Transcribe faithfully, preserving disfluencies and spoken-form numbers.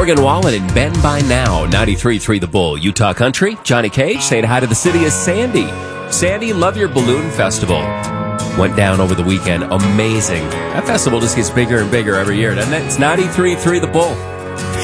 Morgan Wallen and Ben by Now, ninety-three point three The Bull, Utah Country. Johnny Cage saying hi to the city of Sandy. Sandy, love your balloon festival. Went down over the weekend. Amazing. That festival just gets bigger and bigger every year, doesn't it? It's ninety-three point three The Bull.